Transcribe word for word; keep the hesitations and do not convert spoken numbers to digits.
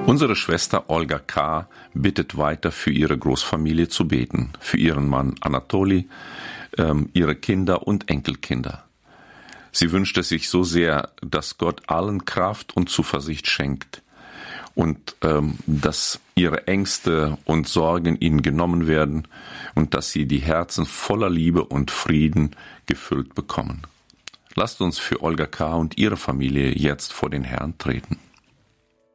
Unsere Schwester Olga K. bittet weiter, für ihre Großfamilie zu beten, für ihren Mann Anatoli, ähm, ihre Kinder und Enkelkinder. Sie wünscht es sich so sehr, dass Gott allen Kraft und Zuversicht schenkt und ähm, dass ihre Ängste und Sorgen ihnen genommen werden und dass sie die Herzen voller Liebe und Frieden gefüllt bekommen. Lasst uns für Olga K. und ihre Familie jetzt vor den Herrn treten.